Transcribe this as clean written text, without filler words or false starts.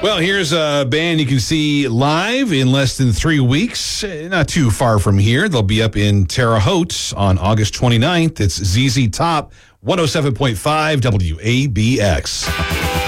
Well, here's a band you can see live in less than 3 weeks. Not too far from here. They'll be up in Terre Haute on August 29th. It's ZZ Top, 107.5 WABX.